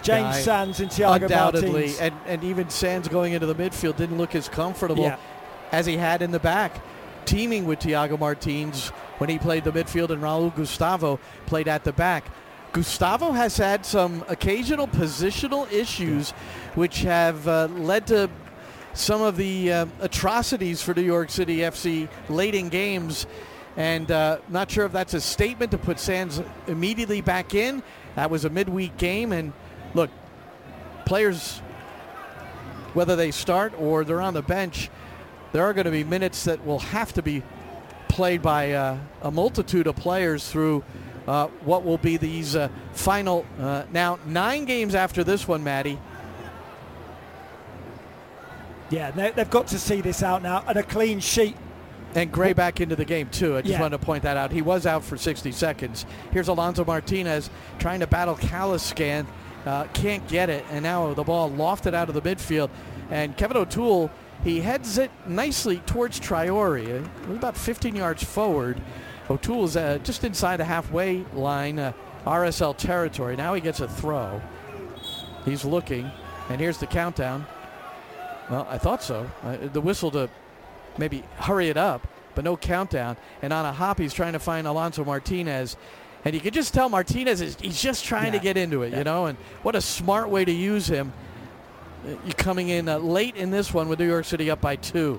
James Sands and Thiago undoubtedly. Martins. And even Sands going into the midfield didn't look as comfortable as he had in the back, teaming with Thiago Martins when he played the midfield and Raul Gustavo played at the back. Gustavo has had some occasional positional issues which have led to some of the atrocities for New York City FC late in games. And not sure if that's a statement to put Sands immediately back in. That was a midweek game. And look, players, whether they start or they're on the bench, there are going to be minutes that will have to be played by a multitude of players through what will be these final, now 9 games after this one, Maddie. Yeah, they've got to see this out now, and a clean sheet. And Gray back into the game, too. I just wanted to point that out. He was out for 60 seconds. Here's Alonso Martinez trying to battle Caliscan. Can't get it, and now the ball lofted out of the midfield. And Kevin O'Toole, he heads it nicely towards Traore. It was about 15 yards forward. O'Toole's just inside the halfway line, RSL territory. Now he gets a throw. He's looking, and here's the countdown. Well, I thought so. The whistle to maybe hurry it up, but no countdown. And on a hop, he's trying to find Alonso Martinez. And you can just tell Martinez he's just trying to get into it, you know, and what a smart way to use him. You're coming in late in this one with New York City up by 2.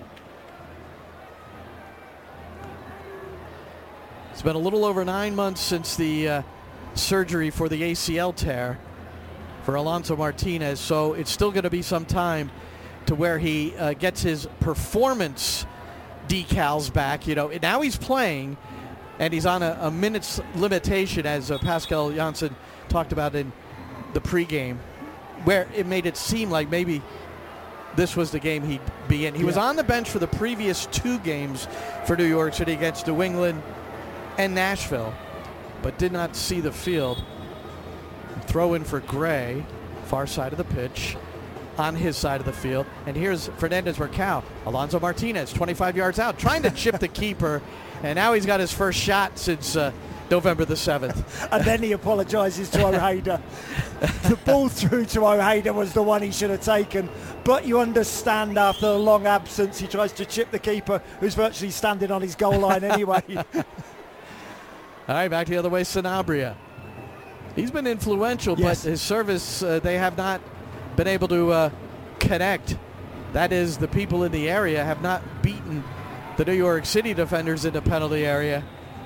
It's been a little over 9 months since the surgery for the ACL tear for Alonso Martinez, so it's still going to be some time to where he gets his performance decals back. You know, now he's playing, and he's on a minute's limitation, as Pascal Janssen talked about in the pregame, where it made it seem like maybe this was the game he'd be in. He was on the bench for the previous 2 games for New York City against New England and Nashville, but did not see the field. Throw in for Gray, far side of the pitch, on his side of the field. And here's Fernandez Marcao. Alonso Martinez, 25 yards out, trying to chip the keeper. And now he's got his first shot since November the 7th. And then he apologizes to Ojeda. The ball through to Ojeda was the one he should have taken. But you understand, after a long absence, he tries to chip the keeper, who's virtually standing on his goal line anyway. All right, back the other way, Sanabria. He's been influential, but his service, they have not been able to connect. That is, the people in the area have not beaten the New York City defenders in the penalty area.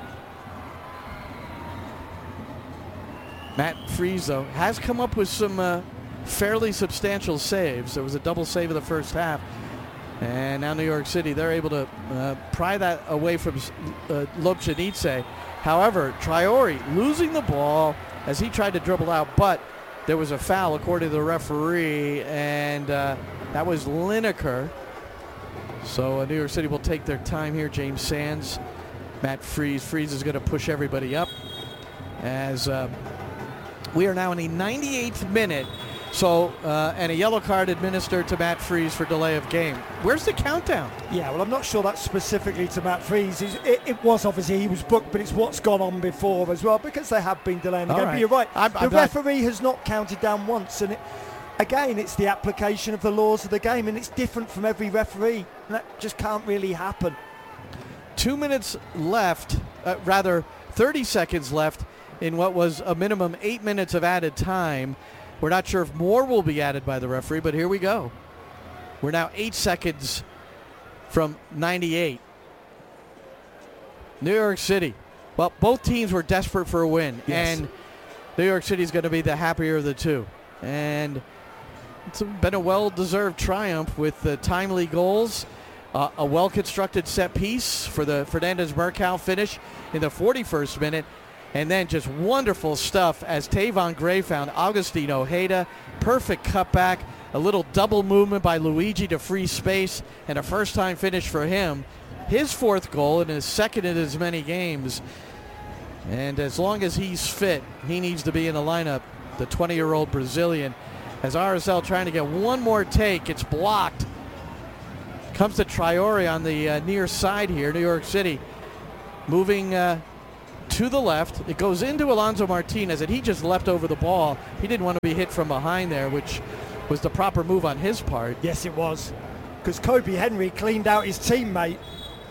Matt Freese, though, has come up with some fairly substantial saves. There was a double save in the first half. And now New York City, they're able to pry that away from Lobjanidze. However, Traore losing the ball as he tried to dribble out, but there was a foul according to the referee, and that was Lineker. So New York City will take their time here. James Sands, Matt Freese. Freese is going to push everybody up as we are now in the 98th minute. So, and a yellow card administered to Matt Freese for delay of game. Where's the countdown? Yeah, well, I'm not sure that's specifically to Matt Freese. It was obviously, he was booked, but it's what's gone on before as well, because they have been delaying the game. But you're right, the referee has not counted down once, and again, it's the application of the laws of the game, and it's different from every referee, and that just can't really happen. 2 minutes left, 30 seconds left in what was a minimum 8 minutes of added time. We're not sure if more will be added by the referee, but here we go. We're now 8 seconds from 98. New York City. Well, both teams were desperate for a win, and New York City is going to be the happier of the two. And it's been a well-deserved triumph with the timely goals, a well-constructed set piece for the Fernandez Marcao finish in the 41st minute, and then just wonderful stuff as Tavon Gray found Agustin Ojeda. Perfect cutback, a little double movement by Luigi to free space, and a first-time finish for him. His 4th goal and his 2nd in as many games. And as long as he's fit, he needs to be in the lineup, the 20-year-old Brazilian. As RSL trying to get one more take, it's blocked. Comes to Traore on the near side here, New York City. Moving to the left. It goes into Alonso Martinez, and he just leapt over the ball. He didn't want to be hit from behind there, which was the proper move on his part. Yes, it was, because Kobe Henry cleaned out his teammate.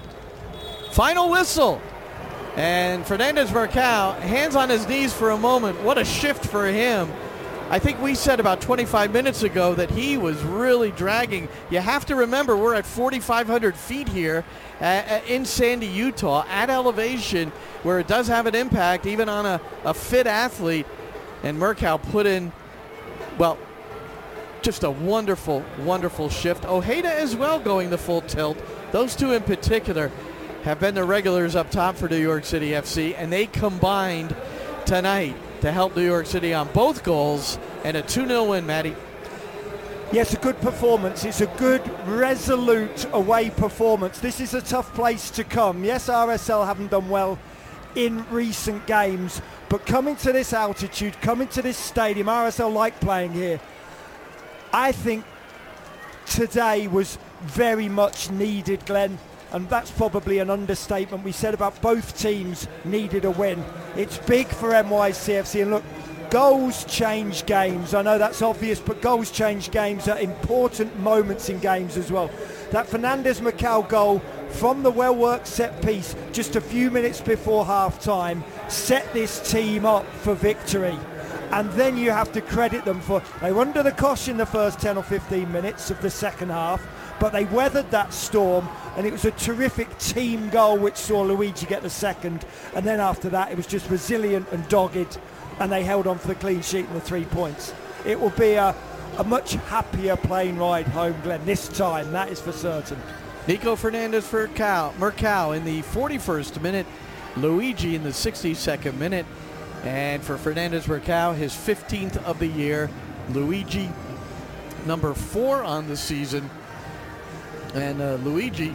Final whistle. And Fernandez Marcao, hands on his knees for a moment. What a shift for him. I think we said about 25 minutes ago that he was really dragging. You have to remember, we're at 4,500 feet here in Sandy, Utah, at elevation, where it does have an impact even on a fit athlete. And Marcao put in, well, just a wonderful, wonderful shift. Ojeda as well going the full tilt. Those two in particular have been the regulars up top for New York City FC, and they combined tonight to help New York City on both goals and a 2-0 win, Matty. Yes, a good performance. It's a good, resolute away performance. This is a tough place to come. Yes, RSL haven't done well in recent games, but coming to this altitude, coming to this stadium, RSL like playing here. I think today was very much needed, Glenn. And that's probably an understatement. We said about both teams needed a win. It's big for NYCFC. And look, goals change games. I know that's obvious, but goals change games at important moments in games as well. That Fernandez Marcao goal from the well-worked set piece just a few minutes before half-time set this team up for victory. And then you have to credit them for, they were under the cosh in the first 10 or 15 minutes of the second half, but they weathered that storm, and it was a terrific team goal which saw Luigi get the second, and then after that it was just resilient and dogged, and they held on for the clean sheet and the 3 points. It will be a much happier plane ride home, Glenn, this time, that is for certain. Nico Fernandez Marcao in the 41st minute, Luigi in the 62nd minute, and for Fernandez Marcao, his 15th of the year. Luigi, number 4 on the season. And Luigi,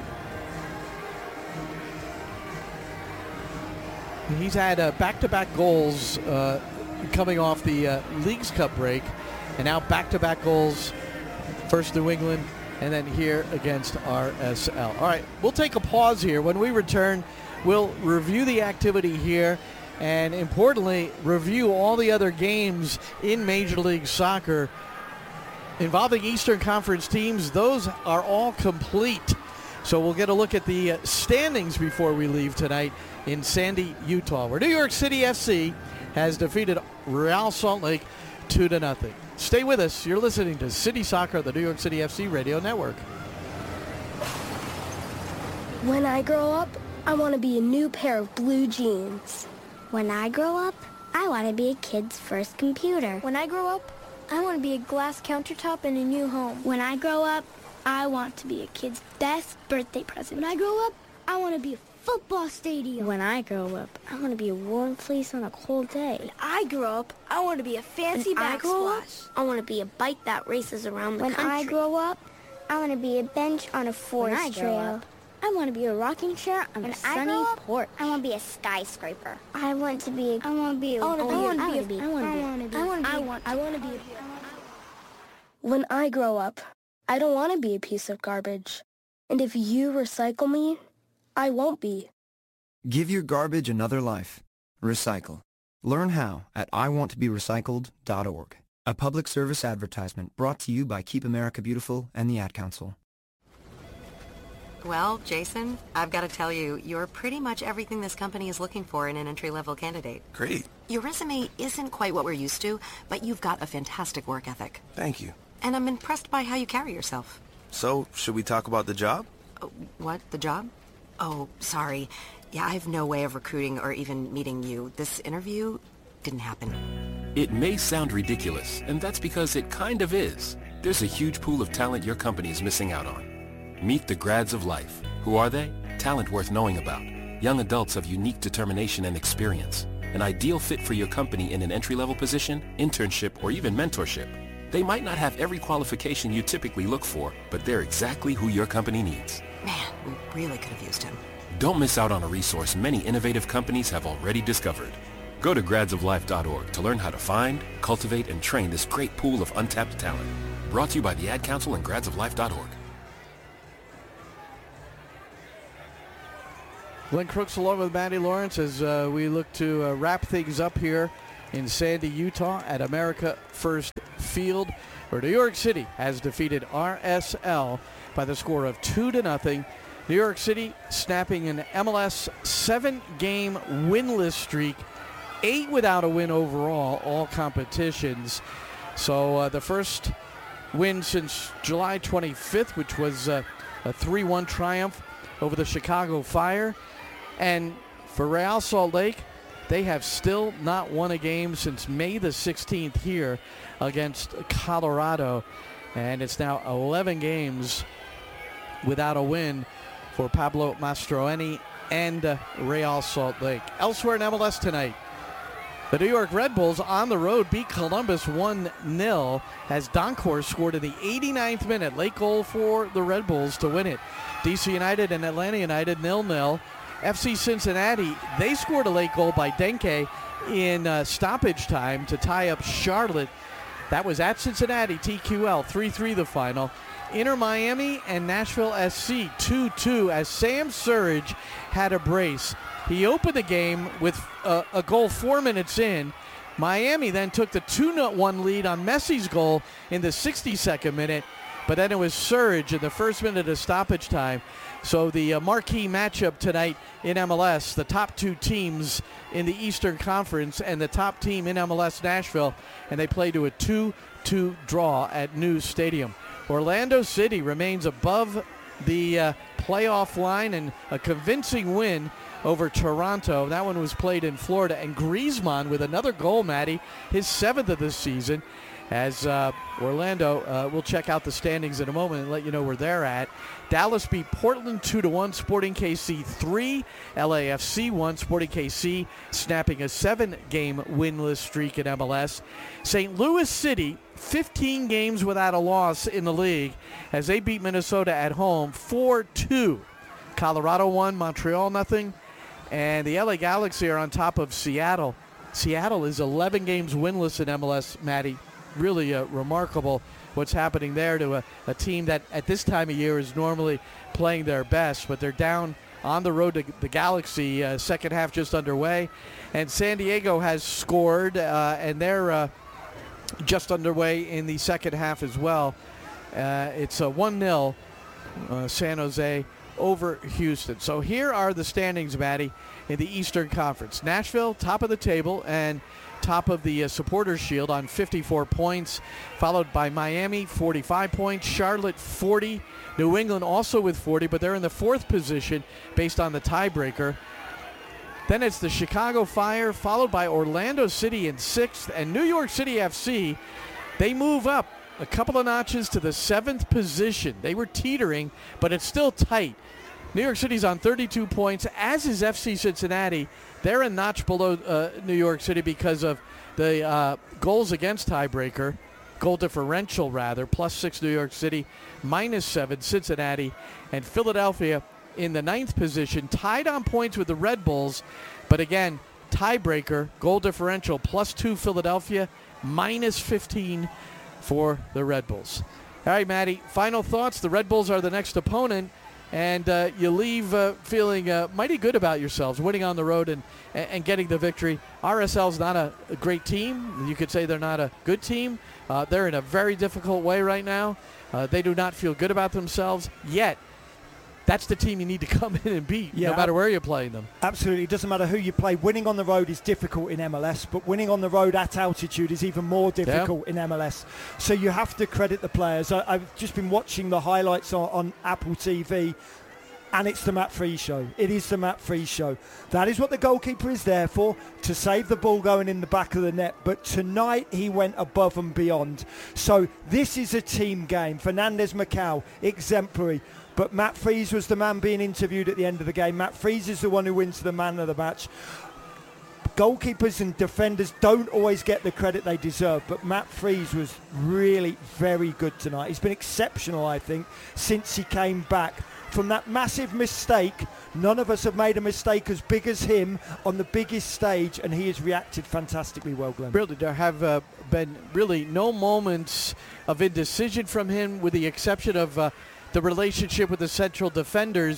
he's had back-to-back goals coming off the Leagues Cup break, and now back-to-back goals, first New England, and then here against RSL. All right, we'll take a pause here. When we return, we'll review the activity here, and importantly, review all the other games in Major League Soccer involving Eastern Conference teams. Those are all complete. So we'll get a look at the standings before we leave tonight in Sandy, Utah, where New York City FC has defeated Real Salt Lake 2-0. Stay with us. You're listening to City Soccer, the New York City FC Radio Network. When I grow up, I want to be a new pair of blue jeans. When I grow up, I want to be a kid's first computer. When I grow up, I want to be a glass countertop in a new home. When I grow up, I want to be a kid's best birthday present. When I grow up, I want to be a football stadium. When I grow up, I want to be a warm fleece on a cold day. When I grow up, I want to be a fancy backsplash. I want to be a bike that races around the country. When I grow up, I want to be a bench on a forest trail. I want to be a rocking chair on a sunny porch. I want to be a skyscraper. I want to be When I grow up, I don't want to be a piece of garbage. And if you recycle me, I won't be. Give your garbage another life. Recycle. Learn how at iwanttoberecycled.org. A public service advertisement brought to you by Keep America Beautiful and the Ad Council. Well, Jason, I've got to tell you, you're pretty much everything this company is looking for in an entry-level candidate. Great. Your resume isn't quite what we're used to, but you've got a fantastic work ethic. Thank you. And I'm impressed by how you carry yourself. So, should we talk about the job? What? The job? Oh, sorry. Yeah, I have no way of recruiting or even meeting you. This interview didn't happen. It may sound ridiculous, and that's because it kind of is. There's a huge pool of talent your company is missing out on. Meet the Grads of Life. Who are they? Talent worth knowing about. Young adults of unique determination and experience. An ideal fit for your company in an entry-level position, internship, or even mentorship. They might not have every qualification you typically look for, but they're exactly who your company needs. Man, we really could have used him. Don't miss out on a resource many innovative companies have already discovered. Go to gradsoflife.org to learn how to find, cultivate, and train this great pool of untapped talent. Brought to you by the Ad Council and gradsoflife.org. Glenn Crooks along with Matty Lawrence as we look to wrap things up here in Sandy, Utah at America First Field, where New York City has defeated RSL by the score of 2-0. New York City snapping an MLS 7-game winless streak, 8 without a win overall, all competitions. So the first win since July 25th, which was a 3-1 triumph over the Chicago Fire. And for Real Salt Lake, they have still not won a game since May the 16th here against Colorado. And it's now 11 games without a win for Pablo Mastroeni and Real Salt Lake. Elsewhere in MLS tonight, the New York Red Bulls on the road beat Columbus 1-0 as Doncor scored in the 89th minute. Late goal for the Red Bulls to win it. DC United and Atlanta United 0-0. FC Cincinnati, they scored a late goal by Denke in stoppage time to tie up Charlotte. That was at Cincinnati, TQL, 3-3 the final. Inter Miami and Nashville SC, 2-2 as Sam Surridge had a brace. He opened the game with a goal 4 minutes in. Miami then took the 2-1 lead on Messi's goal in the 62nd minute, but then it was Surridge in the first minute of stoppage time. So the marquee matchup tonight in MLS, the top two teams in the Eastern Conference and the top team in MLS, Nashville, and they play to a 2-2 draw at News Stadium. Orlando City remains above the playoff line and a convincing win over Toronto. That one was played in Florida. And Griezmann with another goal, Matty, his 7th of the season. As Orlando, we'll check out the standings in a moment and let you know where they're at. Dallas beat Portland 2-1, Sporting KC 3, LAFC 1, Sporting KC snapping a 7-game winless streak in MLS. St. Louis City, 15 games without a loss in the league as they beat Minnesota at home 4-2. Colorado 1, Montreal 0, and the LA Galaxy are on top of Seattle. Seattle is 11 games winless in MLS, Matty. Really remarkable what's happening there to a team that at this time of year is normally playing their best, but they're down on the road to the Galaxy, second half just underway. And San Diego has scored, and they're just underway in the second half as well. It's a 1-0 San Jose over Houston. So here are the standings, Matty, in the Eastern Conference. Nashville, top of the table, and top of the Supporters Shield on 54 points, followed by Miami, 45 points, Charlotte, 40, New England also with 40, but they're in the 4th position based on the tiebreaker. Then it's the Chicago Fire, followed by Orlando City in 6th, and New York City FC, they move up a couple of notches to the 7th position. They were teetering, but it's still tight. New York City's on 32 points, as is FC Cincinnati. They're a notch below New York City because of the goals against tiebreaker, goal differential rather, +6 New York City, -7 Cincinnati, and Philadelphia in the 9th position, tied on points with the Red Bulls, but again, tiebreaker, goal differential, +2 Philadelphia, -15 for the Red Bulls. All right, Matty, final thoughts. The Red Bulls are the next opponent. And you leave feeling mighty good about yourselves, winning on the road and getting the victory. RSL's not a great team. You could say they're not a good team. They're in a very difficult way right now. They do not feel good about themselves yet. That's the team you need to come in and beat, no matter where you're playing them. Absolutely. It doesn't matter who you play. Winning on the road is difficult in MLS, but winning on the road at altitude is even more difficult in MLS. So you have to credit the players. I've just been watching the highlights on Apple TV, and it's the Matt Freese show. It is the Matt Freese show. That is what the goalkeeper is there for, to save the ball going in the back of the net. But tonight he went above and beyond. So this is a team game. Fernandez Macau, exemplary. But Matt Freese was the man being interviewed at the end of the game. Matt Freese is the one who wins the man of the match. Goalkeepers and defenders don't always get the credit they deserve, but Matt Freese was really very good tonight. He's been exceptional, I think, since he came back from that massive mistake. None of us have made a mistake as big as him on the biggest stage, and he has reacted fantastically well, Glenn. Really, there have been really no moments of indecision from him, with the exception of the relationship with the central defenders.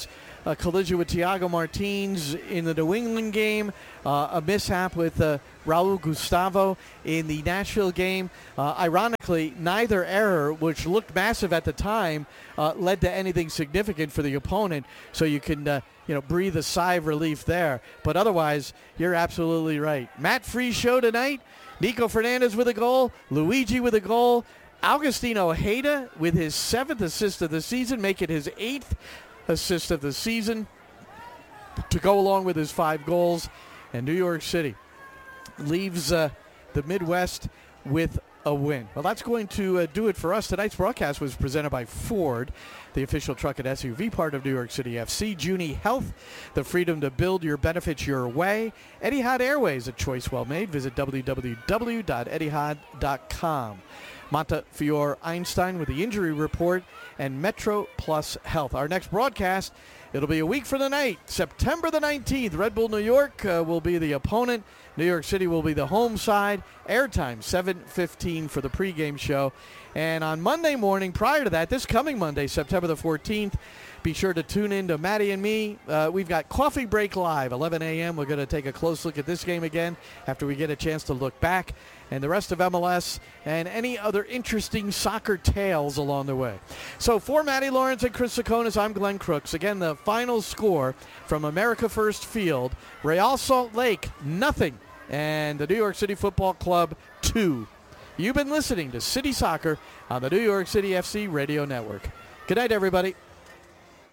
a collision with Thiago Martins in the New England game, a mishap with Raul Gustavo in the Nashville game. Ironically, neither error, which looked massive at the time, led to anything significant for the opponent, so you can breathe a sigh of relief there. But otherwise, you're absolutely right. Matt Freese show tonight. Nico Fernandez with a goal. Luigi with a goal. Augustine Ojeda with his 7th assist of the season, making his 8th assist of the season to go along with his 5 goals. And New York City leaves the Midwest with a win. Well, that's going to do it for us. Tonight's broadcast was presented by Ford, the official truck and SUV part of New York City FC. Juni Health, the freedom to build your benefits your way. Etihad Airways, a choice well made. Visit www.etihad.com. Montefiore Einstein with the injury report, and Metro Plus Health. Our next broadcast, it'll be a week from tonight, September the 19th. Red Bull New York will be the opponent. New York City will be the home side. Airtime 7:15 for the pregame show. And on Monday morning, prior to that, this coming Monday, September the 14th, be sure to tune in to Maddie and me. We've got Coffee Break Live, 11 a.m. We're going to take a close look at this game again after we get a chance to look back, and the rest of MLS and any other interesting soccer tales along the way. So for Maddie Lawrence and Chris Sakonis, I'm Glenn Crooks. Again, the final score from America First Field, Real Salt Lake, 0, and the New York City Football Club, 2. You've been listening to City Soccer on the New York City FC Radio Network. Good night, everybody.